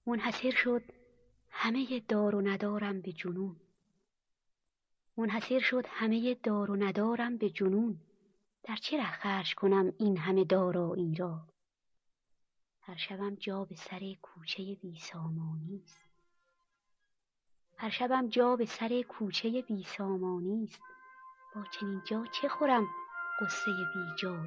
منحصر شد همه دار و ندارم به جنون. منحصر شد همه دار و ندارم به جنون. در چه ره خرج کنم این همه دارایی را؟ هر شبم جا به سر کوچه بی سامانی است. هر شبم جا به سر کوچه بی سامانی است. با چنین جا چه خورم غصه بی جایی